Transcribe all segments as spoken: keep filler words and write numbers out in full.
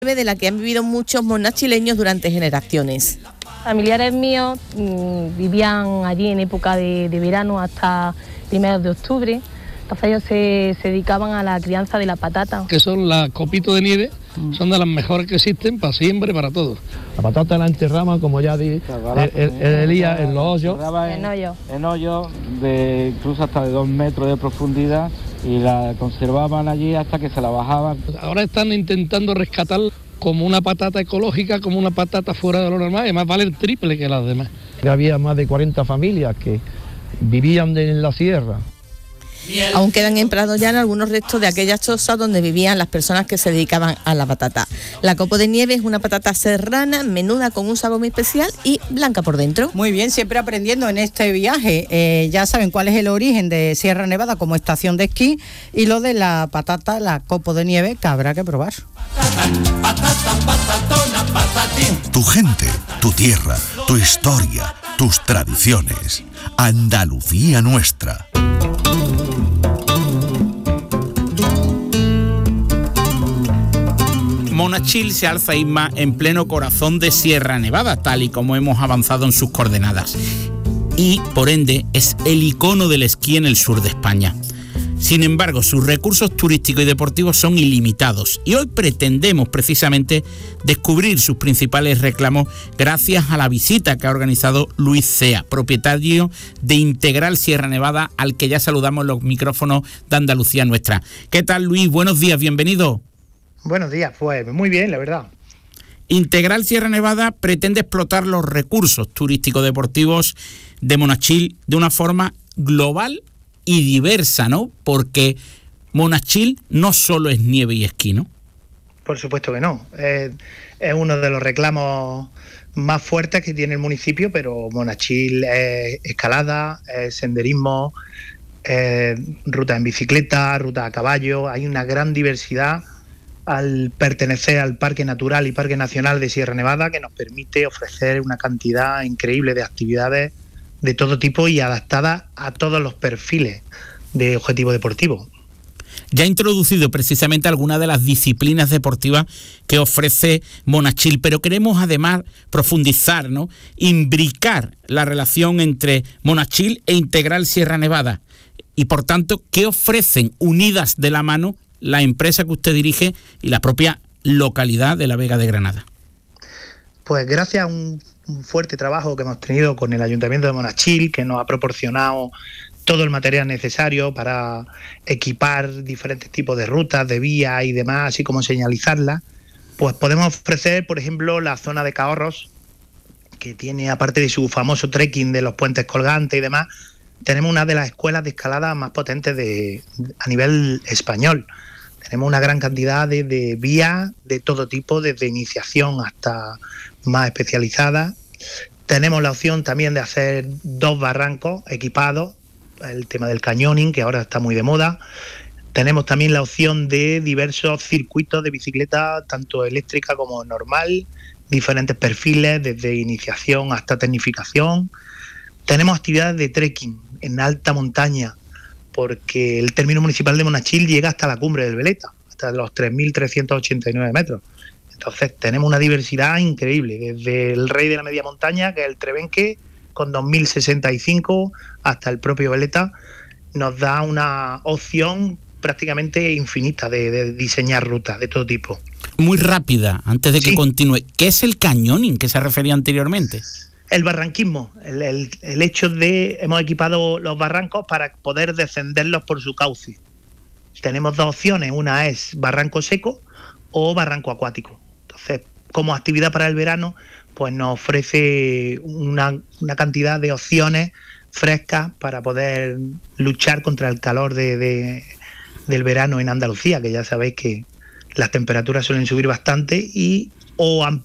de la que han vivido muchos monachileños durante generaciones. Familiares míos mmm, vivían allí en época de, de verano hasta primeros de octubre. Entonces ellos se, se dedicaban a la crianza de la patata. Que son las copitos de nieve, mm. son de las mejores que existen para siempre, para todo. La patata la enterramos, como ya di el, el, el Elías, en los hoyos. En hoyos. En hoyos de incluso hasta de dos metros de profundidad, y la conservaban allí hasta que se la bajaban. Ahora están intentando rescatar como una patata ecológica, como una patata fuera de lo normal, y además vale el triple que las demás. Había más de cuarenta familias que vivían en la sierra. Aún quedan en Prado Llano algunos restos de aquellas chozas donde vivían las personas que se dedicaban a la patata. La copo de nieve es una patata serrana, menuda con un sabor muy especial y blanca por dentro. Muy bien, siempre aprendiendo en este viaje. Eh, ya saben cuál es el origen de Sierra Nevada como estación de esquí, y lo de la patata, la copo de nieve, que habrá que probar. Tu gente, tu tierra, tu historia, tus tradiciones. Andalucía nuestra. Monachil se alza, Isma, en pleno corazón de Sierra Nevada, tal y como hemos avanzado en sus coordenadas. Y, por ende, es el icono del esquí en el sur de España. Sin embargo, sus recursos turísticos y deportivos son ilimitados. Y hoy pretendemos, precisamente, descubrir sus principales reclamos gracias a la visita que ha organizado Luis Cea, propietario de Integral Sierra Nevada, al que ya saludamos en los micrófonos de Andalucía Nuestra. ¿Qué tal, Luis? Buenos días, bienvenido. Buenos días, pues muy bien, la verdad. Integral Sierra Nevada pretende explotar los recursos turísticos deportivos de Monachil de una forma global y diversa, ¿no? Porque Monachil no solo es nieve y esquí, ¿no? Por supuesto que no. Eh, es uno de los reclamos más fuertes que tiene el municipio, pero Monachil es escalada, es senderismo, es ruta en bicicleta, ruta a caballo. Hay una gran diversidad al pertenecer al Parque Natural y Parque Nacional de Sierra Nevada, que nos permite ofrecer una cantidad increíble de actividades de todo tipo y adaptadas a todos los perfiles de objetivo deportivo. Ya ha introducido precisamente algunas de las disciplinas deportivas que ofrece Monachil, pero queremos además profundizar, ¿no? Imbricar la relación entre Monachil e Integral Sierra Nevada. Y por tanto, ¿qué ofrecen unidas de la mano la empresa que usted dirige y la propia localidad de la Vega de Granada? Pues gracias a un, un fuerte trabajo que hemos tenido con el Ayuntamiento de Monachil, que nos ha proporcionado todo el material necesario para equipar diferentes tipos de rutas, de vías y demás, así como señalizarlas, pues podemos ofrecer, por ejemplo, la zona de Cahorros, que tiene, aparte de su famoso trekking de los puentes colgantes y demás, tenemos una de las escuelas de escalada más potentes de, a nivel español. Tenemos una gran cantidad de, de vías de todo tipo, desde iniciación hasta más especializadas. Tenemos la opción también de hacer dos barrancos equipados, el tema del canyoning, que ahora está muy de moda. Tenemos también la opción de diversos circuitos de bicicleta, tanto eléctrica como normal, diferentes perfiles, desde iniciación hasta tecnificación. Tenemos actividades de trekking en alta montaña, porque el término municipal de Monachil llega hasta la cumbre del Veleta, hasta los tres mil trescientos ochenta y nueve metros. Entonces tenemos una diversidad increíble, desde el rey de la media montaña, que es el Trebenque, con dos mil sesenta y cinco, hasta el propio Veleta. Nos da una opción prácticamente infinita de, de diseñar rutas de todo tipo. Muy rápida, antes de que sí. continúe, ¿qué es el canyoning que se refería anteriormente? El barranquismo, el, el, el hecho de hemos equipado los barrancos para poder descenderlos por su cauce. Tenemos dos opciones, una es barranco seco o barranco acuático. Entonces, como actividad para el verano, pues nos ofrece una, una cantidad de opciones frescas para poder luchar contra el calor de, de, del verano en Andalucía, que ya sabéis que las temperaturas suelen subir bastante, y o a,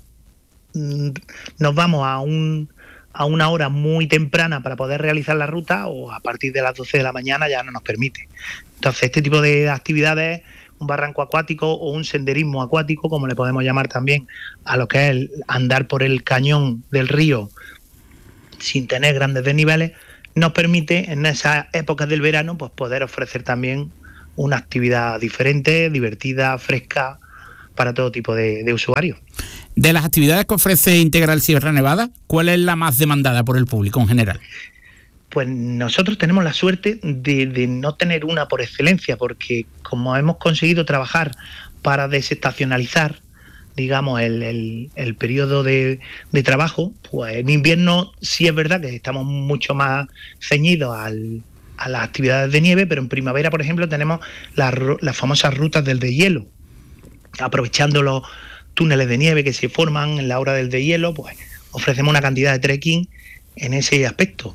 nos vamos a un a una hora muy temprana para poder realizar la ruta, o a partir de las doce de la mañana ya no nos permite. Entonces, este tipo de actividades, un barranco acuático o un senderismo acuático, como le podemos llamar también a lo que es el andar por el cañón del río sin tener grandes desniveles, nos permite en esas épocas del verano pues poder ofrecer también una actividad diferente, divertida, fresca, para todo tipo de, de usuarios. De las actividades que ofrece Integral Sierra Nevada, ¿cuál es la más demandada por el público en general? Pues nosotros tenemos la suerte de, de no tener una por excelencia, porque como hemos conseguido trabajar para desestacionalizar, digamos, el, el, el periodo de, de trabajo, pues en invierno sí es verdad que estamos mucho más ceñidos al, a las actividades de nieve, pero en primavera, por ejemplo, tenemos las, las famosas rutas del deshielo, aprovechando los túneles de nieve que se forman en la hora del deshielo, pues ofrecemos una cantidad de trekking en ese aspecto.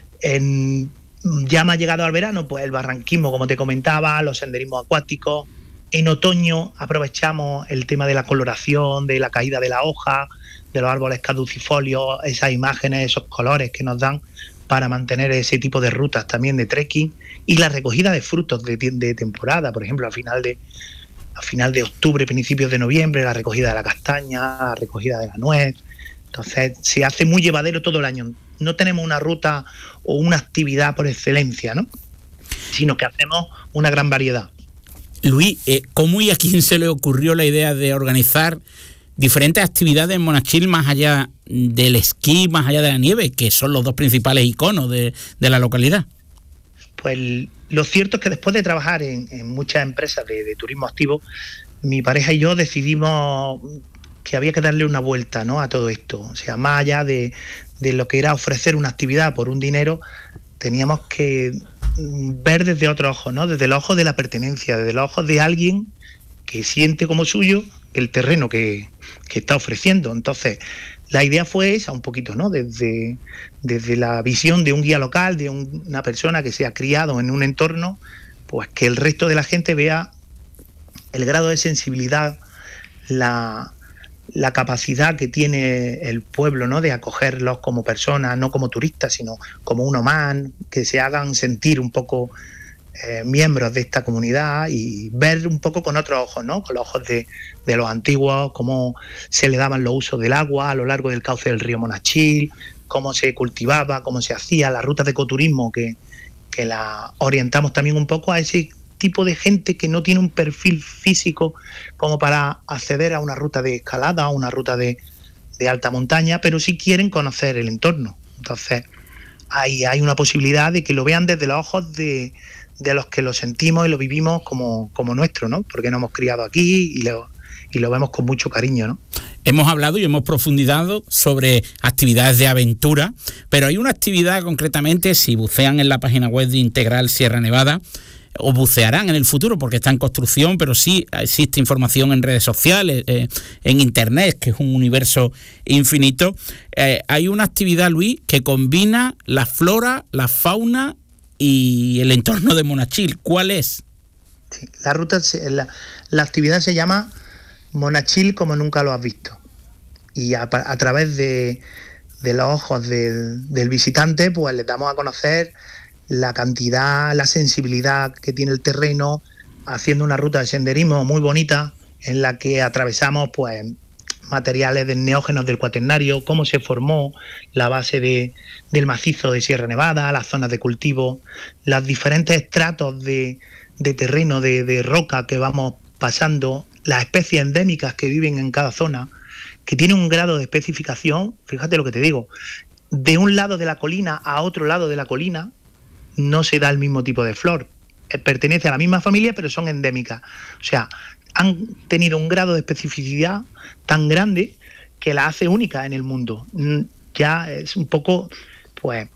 En, ya más llegado al verano, pues el barranquismo, como te comentaba, los senderismos acuáticos. En otoño aprovechamos el tema de la coloración, de la caída de la hoja, de los árboles caducifolios, esas imágenes, esos colores que nos dan para mantener ese tipo de rutas también de trekking, y la recogida de frutos de, de temporada, por ejemplo, a final de a final de octubre, principios de noviembre, la recogida de la castaña, la recogida de la nuez. Entonces se hace muy llevadero todo el año. No tenemos una ruta o una actividad por excelencia, ¿no? Sino que hacemos una gran variedad. Luis, eh, ¿cómo y a quién se le ocurrió la idea de organizar diferentes actividades en Monachil más allá del esquí, más allá de la nieve, que son los dos principales iconos de, de la localidad? Pues lo cierto es que después de trabajar en, en muchas empresas de, de turismo activo, mi pareja y yo decidimos que había que darle una vuelta, ¿no?, a todo esto. O sea, más allá de, de lo que era ofrecer una actividad por un dinero, teníamos que ver desde otro ojo, ¿no?, desde el ojo de la pertenencia, desde los ojos de alguien que siente como suyo el terreno que, que está ofreciendo. Entonces, la idea fue esa un poquito, ¿no?, desde, desde la visión de un guía local, de un, una persona que se ha criado en un entorno, pues que el resto de la gente vea el grado de sensibilidad, la, la capacidad que tiene el pueblo, ¿no?, de acogerlos como personas, no como turistas, sino como uno más, que se hagan sentir un poco eh, miembros de esta comunidad, y ver un poco con otros ojos, ¿no?, con los ojos de, de los antiguos, cómo se le daban los usos del agua a lo largo del cauce del río Monachil, cómo se cultivaba, cómo se hacía, las rutas de ecoturismo que, que la orientamos también un poco a ese tipo de gente que no tiene un perfil físico como para acceder a una ruta de escalada, a una ruta de, de alta montaña, pero sí quieren conocer el entorno. Entonces, ahí hay una posibilidad de que lo vean desde los ojos de, de los que lo sentimos y lo vivimos como, como nuestro, ¿no?, porque nos hemos criado aquí y lo, y lo vemos con mucho cariño, ¿no? Hemos hablado y hemos profundizado sobre actividades de aventura, pero hay una actividad concretamente, si bucean en la página web de Integral Sierra Nevada, o bucearán en el futuro porque está en construcción, pero sí existe información en redes sociales, eh, en internet, que es un universo infinito. Eh, hay una actividad, Luis, que combina la flora, la fauna y el entorno de Monachil. ¿Cuál es? Sí, la ruta, la, la actividad se llama Monachil como nunca lo has visto, y a, a través de, de los ojos del, del visitante, pues le damos a conocer la cantidad, la sensibilidad que tiene el terreno, haciendo una ruta de senderismo muy bonita en la que atravesamos pues materiales de neógenos del cuaternario, cómo se formó la base de, del macizo de Sierra Nevada, las zonas de cultivo, los diferentes estratos de, de terreno, de, de roca que vamos pasando, las especies endémicas que viven en cada zona, que tiene un grado de especificación, fíjate lo que te digo, de un lado de la colina a otro lado de la colina, no se da el mismo tipo de flor. Pertenece a la misma familia, pero son endémicas. O sea, han tenido un grado de especificidad tan grande que la hace única en el mundo. Ya es un poco, pues,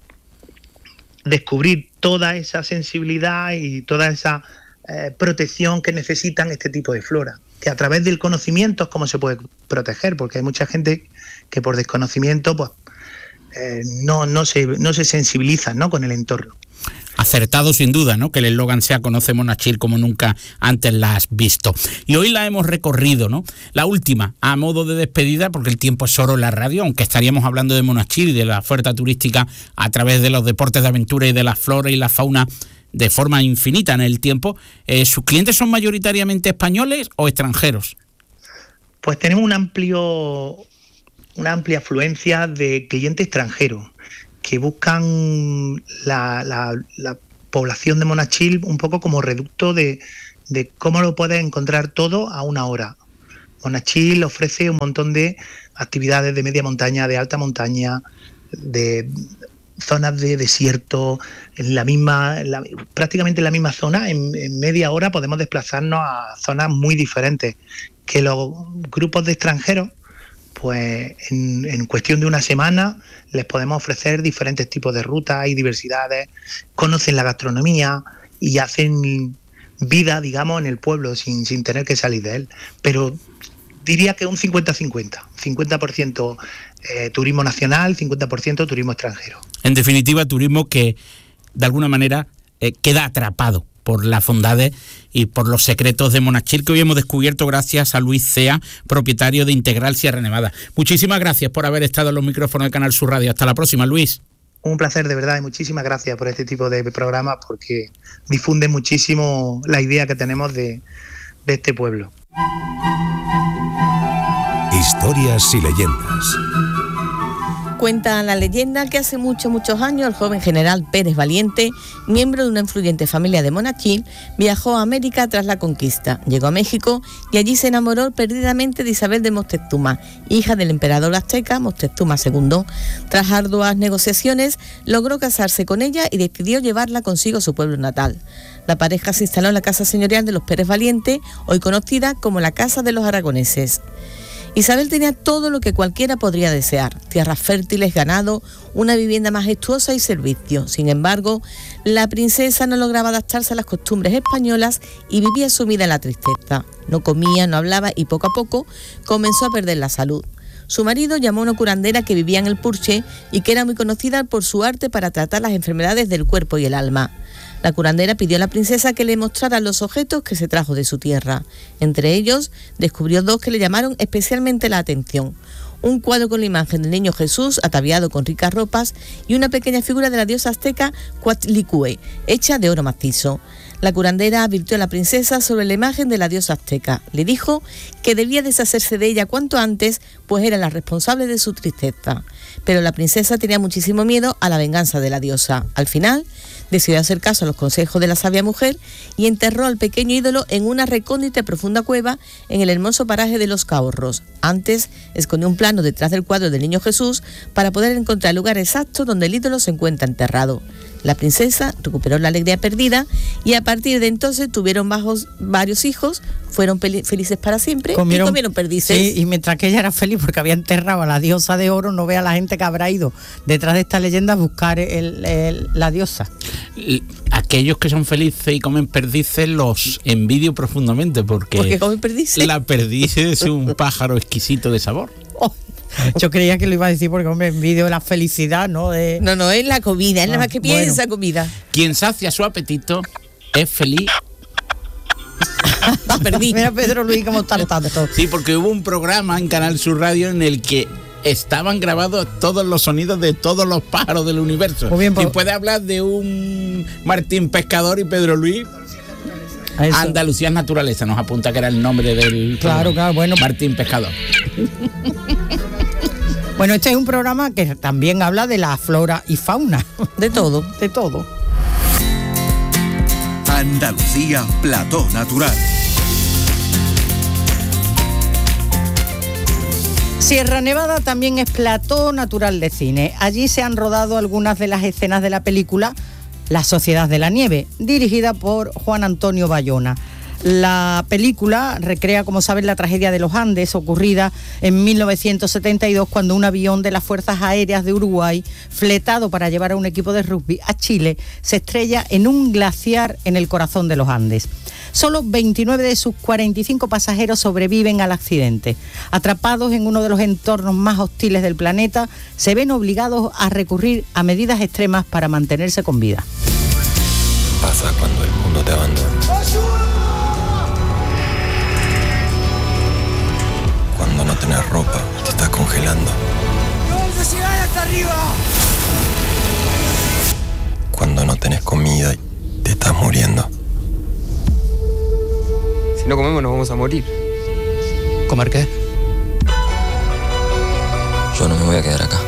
descubrir toda esa sensibilidad y toda esa eh, protección que necesitan este tipo de flora. Que a través del conocimiento es cómo se puede proteger, porque hay mucha gente que por desconocimiento, pues, eh, no, no, se, no se sensibilizan, ¿no?, con el entorno. Acertado sin duda, ¿no?, que el eslogan sea Conoce Monachil como nunca antes la has visto. Y hoy la hemos recorrido, ¿no? La última, a modo de despedida, porque el tiempo es oro en la radio, aunque estaríamos hablando de Monachil y de la oferta turística a través de los deportes de aventura y de la flora y la fauna de forma infinita en el tiempo. Eh, ¿Sus clientes son mayoritariamente españoles o extranjeros? Pues tenemos un amplio, una amplia afluencia de clientes extranjeros que buscan la, la, la población de Monachil un poco como reducto de, de cómo lo puedes encontrar todo a una hora. Monachil ofrece un montón de actividades de media montaña, de alta montaña, de zonas de desierto, en la misma, en la, prácticamente en la misma zona, en, en media hora podemos desplazarnos a zonas muy diferentes, que los grupos de extranjeros, pues en, en cuestión de una semana les podemos ofrecer diferentes tipos de rutas y diversidades, conocen la gastronomía y hacen vida, digamos, en el pueblo sin, sin tener que salir de él. Pero diría que un cincuenta cincuenta, cincuenta por ciento eh, turismo nacional, cincuenta por ciento turismo extranjero. En definitiva, turismo que de alguna manera eh, queda atrapado por las bondades y por los secretos de Monachil, que hoy hemos descubierto gracias a Luis Cea, propietario de Integral Sierra Nevada. Muchísimas gracias por haber estado en los micrófonos de Canal Sur Radio. Hasta la próxima, Luis. Un placer, de verdad, y muchísimas gracias por este tipo de programas, porque difunden muchísimo la idea que tenemos de, de este pueblo. Historias y leyendas. Cuenta la leyenda que hace muchos, muchos años el joven general Pérez Valiente, miembro de una influyente familia de Monachil, viajó a América tras la conquista. Llegó a México y allí se enamoró perdidamente de Isabel de Moctezuma, hija del emperador azteca Moctezuma segundo. Tras arduas negociaciones, logró casarse con ella y decidió llevarla consigo a su pueblo natal. La pareja se instaló en la casa señorial de los Pérez Valiente, hoy conocida como la Casa de los Aragoneses. Isabel tenía todo lo que cualquiera podría desear: tierras fértiles, ganado, una vivienda majestuosa y servicio. Sin embargo, la princesa no lograba adaptarse a las costumbres españolas y vivía sumida en la tristeza. No comía, no hablaba y poco a poco comenzó a perder la salud. Su marido llamó a una curandera que vivía en el Purché y que era muy conocida por su arte para tratar las enfermedades del cuerpo y el alma. La curandera pidió a la princesa que le mostrara los objetos que se trajo de su tierra. Entre ellos, descubrió dos que le llamaron especialmente la atención: un cuadro con la imagen del niño Jesús ataviado con ricas ropas y una pequeña figura de la diosa azteca Coatlicue, hecha de oro macizo. La curandera advirtió a la princesa sobre la imagen de la diosa azteca. Le dijo que debía deshacerse de ella cuanto antes, pues era la responsable de su tristeza. Pero la princesa tenía muchísimo miedo a la venganza de la diosa. Al final, decidió hacer caso a los consejos de la sabia mujer y enterró al pequeño ídolo en una recóndita y profunda cueva en el hermoso paraje de Los Cahorros. Antes, escondió un plano detrás del cuadro del niño Jesús para poder encontrar el lugar exacto donde el ídolo se encuentra enterrado. La princesa recuperó la alegría perdida y a partir de entonces tuvieron bajos, varios hijos, fueron felices para siempre comieron, y comieron perdices. Sí, y mientras que ella era feliz porque había enterrado a la diosa de oro, no vea la gente que habrá ido detrás de esta leyenda a buscar el, el, la diosa. Aquellos que son felices y comen perdices los envidio profundamente porque... ¿Por qué comen perdices? La perdiz es un pájaro exquisito de sabor. Oh. Yo creía que lo iba a decir porque me envidio la felicidad, ¿no? De... No, no, es la comida, es ah, la más que bueno. piensa comida. Quien sacia su apetito es feliz. Perdí. Mira Pedro Luis cómo está tanto. Sí, porque hubo un programa en Canal Sur Radio en el que estaban grabados todos los sonidos de todos los pájaros del universo. Muy bien, por... Y puede hablar de un Martín Pescador y Pedro Luis. Andalucía es Naturaleza, nos apunta que era el nombre del... Claro, claro, bueno. Martín Pescador. Bueno, este es un programa que también habla de la flora y fauna. De todo. De todo. Andalucía, plató natural. Sierra Nevada también es plató natural de cine. Allí se han rodado algunas de las escenas de la película La Sociedad de la Nieve, dirigida por Juan Antonio Bayona. La película recrea, como saben, la tragedia de los Andes ocurrida en mil novecientos setenta y dos cuando un avión de las Fuerzas Aéreas de Uruguay, fletado para llevar a un equipo de rugby a Chile, se estrella en un glaciar en el corazón de los Andes. Solo veintinueve de sus cuarenta y cinco pasajeros sobreviven al accidente. Atrapados en uno de los entornos más hostiles del planeta, se ven obligados a recurrir a medidas extremas para mantenerse con vida. Pasa cuando el mundo te abandona. Cuando no tenés ropa, te estás congelando. ¡Vamos a llegar hasta arriba! Cuando no tenés comida, te estás muriendo. Si no comemos nos vamos a morir. ¿Comer qué? Yo no me voy a quedar acá.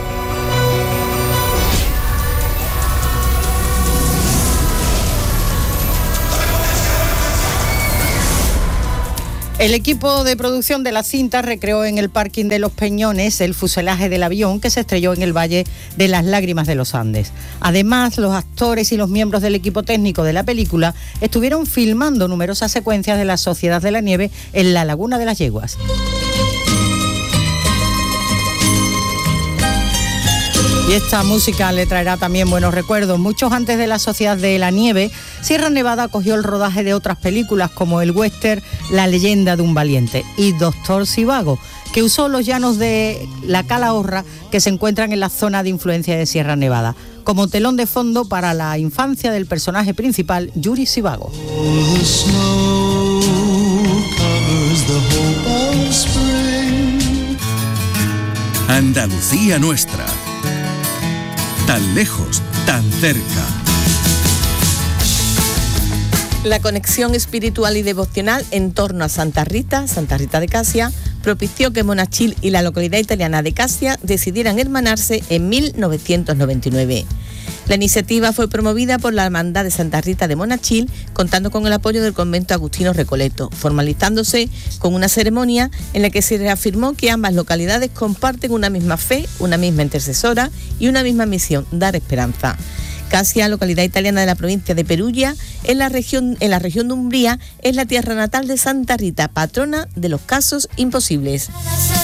El equipo de producción de la cinta recreó en el parking de Los Peñones el fuselaje del avión que se estrelló en el Valle de las Lágrimas de los Andes. Además, los actores y los miembros del equipo técnico de la película estuvieron filmando numerosas secuencias de la Sociedad de la Nieve en la Laguna de las Yeguas. Y esta música le traerá también buenos recuerdos. Muchos antes de la Sociedad de la Nieve, Sierra Nevada acogió el rodaje de otras películas como el western La leyenda de un valiente y Doctor Zhivago, que usó los llanos de la Calahorra que se encuentran en la zona de influencia de Sierra Nevada, como telón de fondo para la infancia del personaje principal, Yuri Zhivago. Andalucía nuestra. Tan lejos, tan cerca. La conexión espiritual y devocional en torno a Santa Rita, Santa Rita de Casia, propició que Monachil y la localidad italiana de Casia decidieran hermanarse en mil novecientos noventa y nueve. La iniciativa fue promovida por la Hermandad de Santa Rita de Monachil, contando con el apoyo del convento agustino Recoleto, formalizándose con una ceremonia en la que se reafirmó que ambas localidades comparten una misma fe, una misma intercesora y una misma misión: dar esperanza. Casia, localidad italiana de la provincia de Perugia, en la región, en la región de Umbría, es la tierra natal de Santa Rita, patrona de los casos imposibles.